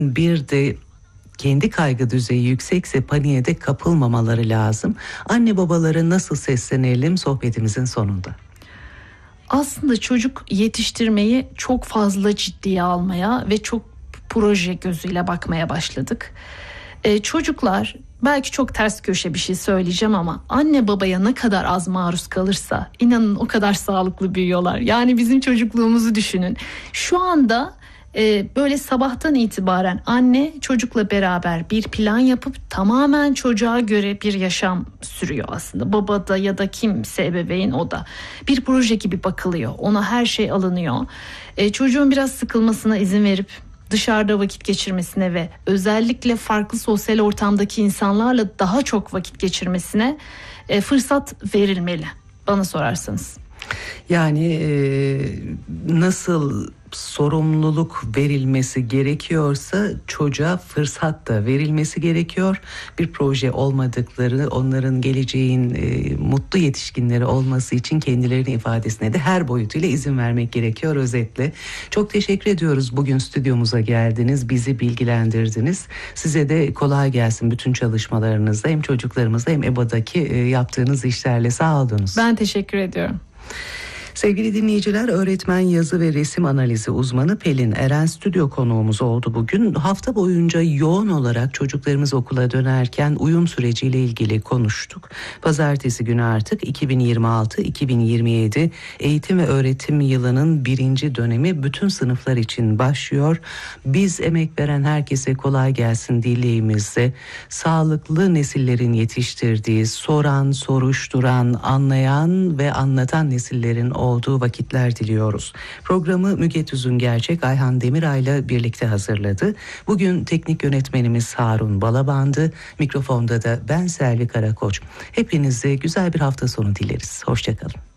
bir de kendi kaygı düzeyi yüksekse paniğe de kapılmamaları lazım. Anne babalara nasıl seslenelim sohbetimizin sonunda? Aslında çocuk yetiştirmeyi çok fazla ciddiye almaya ve çok proje gözüyle bakmaya başladık. Çocuklar, belki çok ters köşe bir şey söyleyeceğim ama anne babaya ne kadar az maruz kalırsa inanın o kadar sağlıklı büyüyorlar. Yani bizim çocukluğumuzu düşünün. Şu anda böyle sabahtan itibaren anne çocukla beraber bir plan yapıp tamamen çocuğa göre bir yaşam sürüyor aslında. Baba da ya da kimse ebeveyn, o da bir proje gibi bakılıyor. Ona her şey alınıyor. Çocuğun biraz sıkılmasına izin verip dışarıda vakit geçirmesine ve özellikle farklı sosyal ortamdaki insanlarla daha çok vakit geçirmesine fırsat verilmeli bana sorarsanız. Yani nasıl sorumluluk verilmesi gerekiyorsa çocuğa fırsat da verilmesi gerekiyor. Bir proje olmadıkları, onların geleceğin mutlu yetişkinleri olması için kendilerini ifadesine de her boyutuyla izin vermek gerekiyor özetle. Çok teşekkür ediyoruz, bugün stüdyomuza geldiniz, bizi bilgilendirdiniz. Size de kolay gelsin bütün çalışmalarınızda, hem çocuklarımızda hem EBA'daki yaptığınız işlerle. Sağ olunuz. Ben teşekkür ediyorum. Sevgili dinleyiciler, öğretmen yazı ve resim analizi uzmanı Pelin Eren stüdyo konuğumuz oldu bugün. Hafta boyunca yoğun olarak çocuklarımız okula dönerken uyum süreciyle ilgili konuştuk. Pazartesi günü artık 2026-2027 eğitim ve öğretim yılının 1. dönemi bütün sınıflar için başlıyor. Biz emek veren herkese kolay gelsin dileğimizle sağlıklı nesillerin yetiştirdiği, soran, soruşturan, anlayan ve anlatan nesillerin olduğu vakitler diliyoruz. Programı Müge Tüzün Gerçek, Ayhan Demiray'la birlikte hazırladı. Bugün teknik yönetmenimiz Harun Balaban'dı. Mikrofonda da ben Selvi Karakoç. Hepinize güzel bir hafta sonu dileriz. Hoşça kalın.